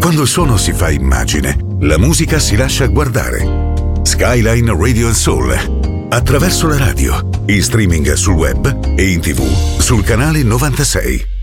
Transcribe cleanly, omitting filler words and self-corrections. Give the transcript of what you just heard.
Quando il suono si fa immagine, la musica si lascia guardare. Skyline Radio and Soul. Attraverso la radio, in streaming sul web e in TV sul canale 96.